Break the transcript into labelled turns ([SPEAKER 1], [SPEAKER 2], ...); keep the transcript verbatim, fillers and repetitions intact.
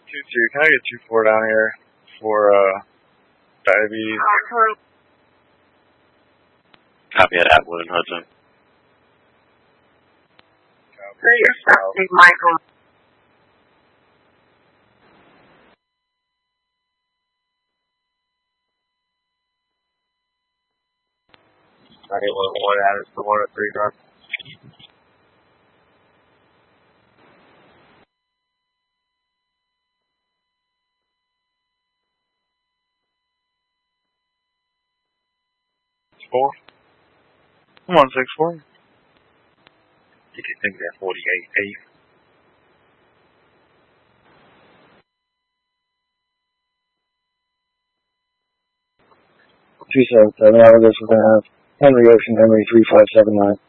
[SPEAKER 1] two two, can I get two four down here for uh, diabetes?
[SPEAKER 2] Copy at Atwood and Hudson.
[SPEAKER 3] So you're stopping, Michael.
[SPEAKER 1] I get one one out of the one at three car. Four. One six four. You can think that forty eight eight.
[SPEAKER 4] Two seven seven. I guess we're gonna have Henry Ocean Henry three five seven nine.